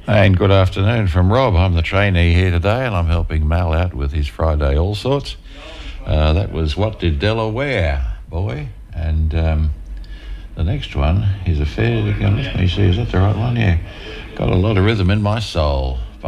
And good afternoon from Rob. I'm the trainee here today and I'm helping Mal out with his Friday All Sorts. That was What Did Della Wear, boy? And the next one is a fair... Let me see, is that the right one? Yeah. Got a lot of rhythm in my soul.